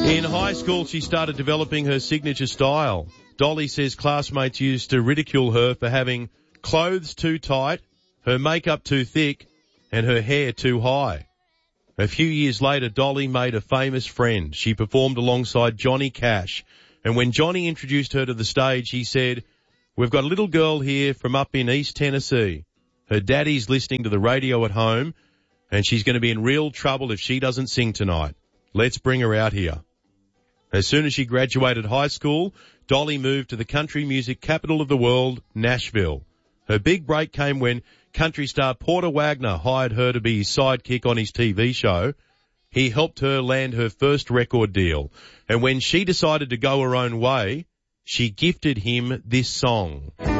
In high school, she started developing her signature style. Dolly says classmates used to ridicule her for having clothes too tight, her makeup too thick, and her hair too high. A few years later, Dolly made a famous friend. She performed alongside Johnny Cash. And when Johnny introduced her to the stage, he said, "We've got a little girl here from up in East Tennessee. Her daddy's listening to the radio at home, and she's going to be in real trouble if she doesn't sing tonight. Let's bring her out here." As soon as she graduated high school, Dolly moved to the country music capital of the world, Nashville. Her big break came when country star Porter Wagner hired her to be his sidekick on his TV show. He helped her land her first record deal. And when she decided to go her own way, she gifted him this song.